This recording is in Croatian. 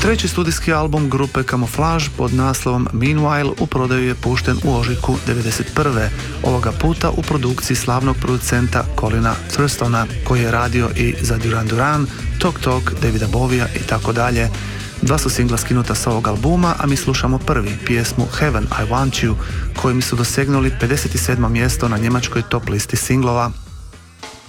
Treći studijski album grupe Camouflage pod naslovom Meanwhile u prodaju je pušten u ožujku 1991. Ovoga puta u produkciji slavnog producenta Colina Thurstona, koji je radio i za Duran Duran, Tok Tok, Davida Bovija i tako dalje. Dva su singla skinuta s ovog albuma, a mi slušamo prvi, pjesmu Heaven I Want You, kojim su dosegnuli 57. mjesto na njemačkoj top listi singlova.